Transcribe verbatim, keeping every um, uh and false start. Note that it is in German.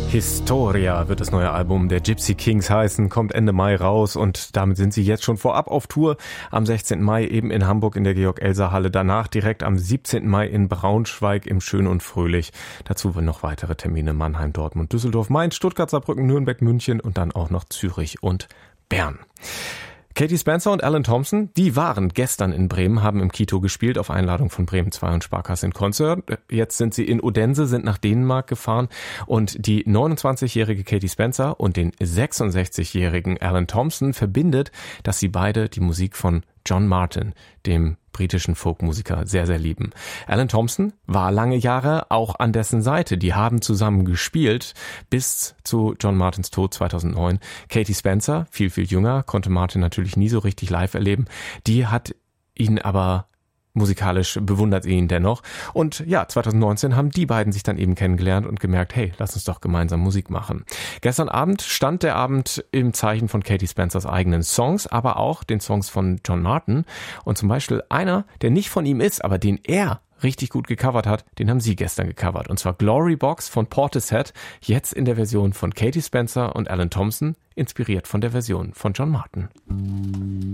Historia wird das neue Album der Gypsy Kings heißen, kommt Ende Mai raus und damit sind sie jetzt schon vorab auf Tour. Am sechzehnten Mai eben in Hamburg in der Georg-Elser-Halle, danach direkt am siebzehnten Mai in Braunschweig im Schön und Fröhlich. Dazu noch weitere Termine Mannheim, Dortmund, Düsseldorf, Mainz, Stuttgart, Saarbrücken, Nürnberg, München und dann auch noch Zürich und Bern. Katie Spencer und Alan Thompson, die waren gestern in Bremen, haben im Kito gespielt auf Einladung von Bremen zwei und Sparkasse in Konzert. Jetzt sind sie in Odense, sind nach Dänemark gefahren und die neunundzwanzigjährige Katie Spencer und den sechsundsechzigjährigen Alan Thompson verbindet, dass sie beide die Musik von John Martyn, dem britischen Folkmusiker, sehr, sehr lieben. Alan Thompson war lange Jahre auch an dessen Seite. Die haben zusammen gespielt bis zu John Martyns Tod zweitausendneun. Katie Spencer, viel, viel jünger, konnte Martyn natürlich nie so richtig live erleben. Die hat ihn aber musikalisch bewundert ihn dennoch. Und ja, zweitausendneunzehn haben die beiden sich dann eben kennengelernt und gemerkt, hey, lass uns doch gemeinsam Musik machen. Gestern Abend stand der Abend im Zeichen von Katie Spencers eigenen Songs, aber auch den Songs von John Martyn. Und zum Beispiel einer, der nicht von ihm ist, aber den er richtig gut gecovert hat, den haben sie gestern gecovert. Und zwar Glory Box von Portishead, jetzt in der Version von Katie Spencer und Alan Thompson, inspiriert von der Version von John Martyn.